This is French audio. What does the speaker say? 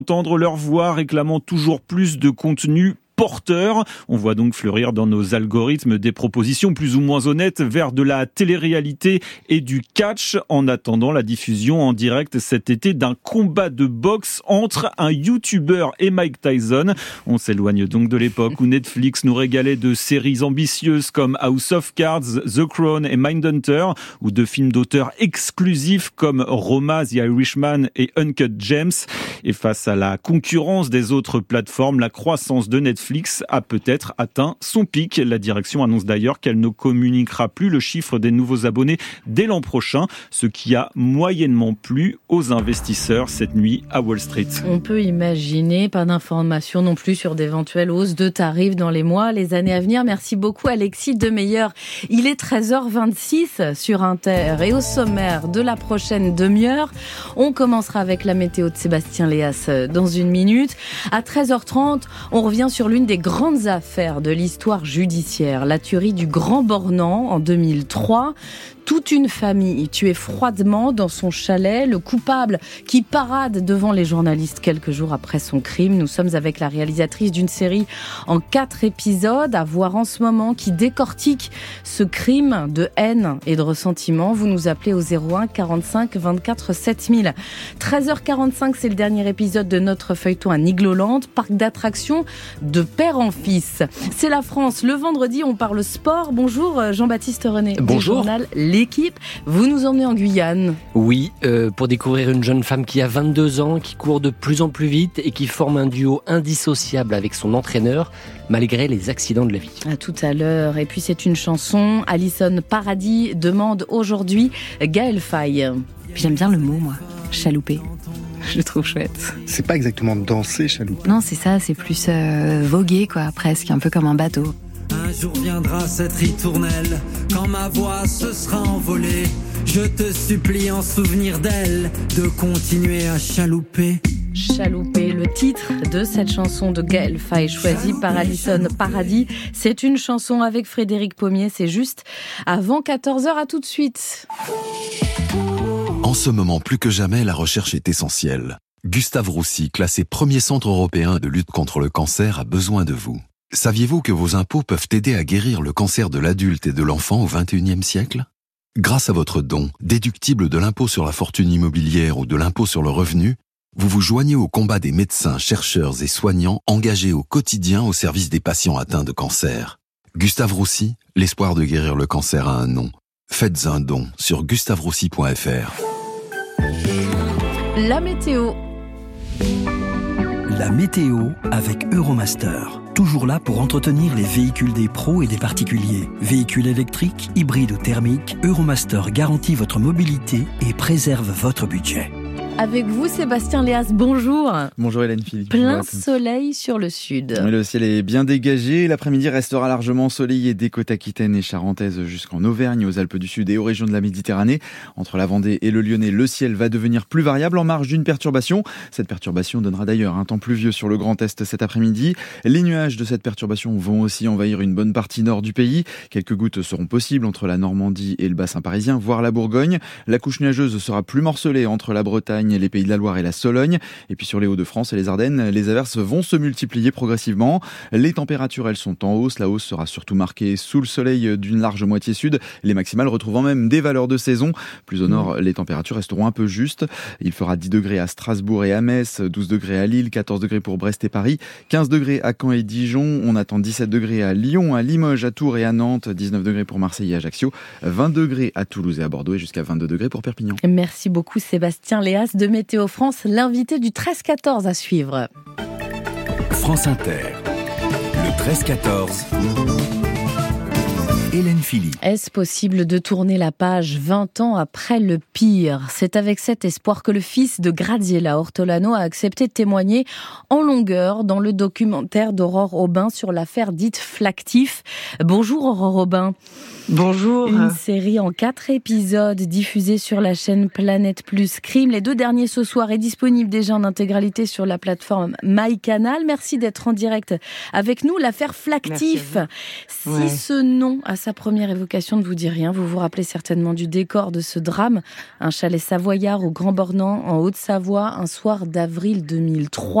Entendre leur voix réclamant toujours plus de contenu porteur. On voit donc fleurir dans nos algorithmes des propositions plus ou moins honnêtes vers de la télé-réalité et du catch, en attendant la diffusion en direct cet été d'un combat de boxe entre un YouTuber et Mike Tyson. On s'éloigne donc de l'époque où Netflix nous régalait de séries ambitieuses comme House of Cards, The Crown et Mindhunter, ou de films d'auteurs exclusifs comme Roma, The Irishman et Uncut Gems. Et face à la concurrence des autres plateformes, la croissance de Netflix a peut-être atteint son pic. La direction annonce d'ailleurs qu'elle ne communiquera plus le chiffre des nouveaux abonnés dès l'an prochain, ce qui a moyennement plu aux investisseurs cette nuit à Wall Street. On peut imaginer, pas d'informations non plus sur d'éventuelles hausses de tarifs dans les mois, les années à venir. Merci beaucoup Alexis Demeyer. Il est 13h26 sur Inter et au sommaire de la prochaine demi-heure, on commencera avec la météo de Sébastien Léas dans une minute. À 13h30, on revient sur l'une des grandes affaires de l'histoire judiciaire, la tuerie du Grand Bornand en 2003. Toute une famille tuée froidement dans son chalet, le coupable qui parade devant les journalistes quelques jours après son crime. Nous sommes avec la réalisatrice d'une série en 4 épisodes à voir en ce moment qui décortique ce crime de haine et de ressentiment. Vous nous appelez au 01 45 24 7000. 13h45, c'est le dernier épisode de notre feuilleton à Nigloland, parc d'attractions de père en fils. C'est la France. Le vendredi, on parle sport. Bonjour Jean-Baptiste René. Bonjour. Du journal L'équipe, vous nous emmenez en Guyane. Oui, pour découvrir une jeune femme qui a 22 ans, qui court de plus en plus vite et qui forme un duo indissociable avec son entraîneur, malgré les accidents de la vie. À tout à l'heure. Et puis c'est une chanson. Alison Paradis demande aujourd'hui Gaël Faye. J'aime bien le mot, moi. Chalouper. Je le trouve chouette. C'est pas exactement danser, chalouper. Non, c'est ça, c'est plus voguer, quoi, presque, un peu comme un bateau. Un jour viendra cette ritournelle, quand ma voix se sera envolée. Je te supplie en souvenir d'elle, de continuer à chalouper. Chalouper, le titre de cette chanson de Gaël Faye, choisie par Alison Paradis. C'est une chanson avec Frédéric Pommier, c'est juste avant 14h, à tout de suite. En ce moment, plus que jamais, la recherche est essentielle. Gustave Roussy, classé premier centre européen de lutte contre le cancer, a besoin de vous. Saviez-vous que vos impôts peuvent aider à guérir le cancer de l'adulte et de l'enfant au XXIe siècle ? Grâce à votre don, déductible de l'impôt sur la fortune immobilière ou de l'impôt sur le revenu, vous vous joignez au combat des médecins, chercheurs et soignants engagés au quotidien au service des patients atteints de cancer. Gustave Roussy, l'espoir de guérir le cancer a un nom. Faites un don sur gustaveroussy.fr. La météo. La météo avec Euromaster. Toujours là pour entretenir les véhicules des pros et des particuliers. Véhicules électriques, hybrides ou thermiques, Euromaster garantit votre mobilité et préserve votre budget. Avec vous, Sébastien Léas, bonjour. Bonjour Hélène Philippe. Plein soleil sur le sud. Oui, le ciel est bien dégagé. L'après-midi restera largement ensoleillé des côtes aquitaines et charentaises jusqu'en Auvergne, aux Alpes du Sud et aux régions de la Méditerranée. Entre la Vendée et le Lyonnais, le ciel va devenir plus variable en marge d'une perturbation. Cette perturbation donnera d'ailleurs un temps pluvieux sur le Grand Est cet après-midi. Les nuages de cette perturbation vont aussi envahir une bonne partie nord du pays. Quelques gouttes seront possibles entre la Normandie et le bassin parisien, voire la Bourgogne. La couche nuageuse sera plus morcelée entre la Bretagne, les Pays de la Loire et la Sologne. Et puis sur les Hauts-de-France et les Ardennes, les averses vont se multiplier progressivement. Les températures, elles sont en hausse. La hausse sera surtout marquée sous le soleil d'une large moitié sud. Les maximales retrouvant même des valeurs de saison. Plus au nord, les températures resteront un peu justes. Il fera 10 degrés à Strasbourg et à Metz, 12 degrés à Lille, 14 degrés pour Brest et Paris, 15 degrés à Caen et Dijon. On attend 17 degrés à Lyon, à Limoges, à Tours et à Nantes, 19 degrés pour Marseille et Ajaccio, 20 degrés à Toulouse et à Bordeaux et jusqu'à 22 degrés pour Perpignan. Merci beaucoup Sébastien Léas de Météo France, l'invité du 13-14 à suivre. France Inter, le 13-14. Hélène Philippe. Est-ce possible de tourner la page 20 ans après le pire ? C'est avec cet espoir que le fils de Graziella Ortolano a accepté de témoigner en longueur dans le documentaire d'Aurore Aubin sur l'affaire dite Flactif. Bonjour Aurore Aubin. Bonjour. Une série en 4 épisodes diffusée sur la chaîne Planète Plus Crime. Les 2 derniers ce soir est disponible déjà en intégralité sur la plateforme MyCanal. Merci d'être en direct avec nous. L'affaire Flactif. Si ce nom a sa première évocation ne vous dit rien. Vous vous rappelez certainement du décor de ce drame. Un chalet savoyard au Grand Bornand, en Haute-Savoie, un soir d'avril 2003.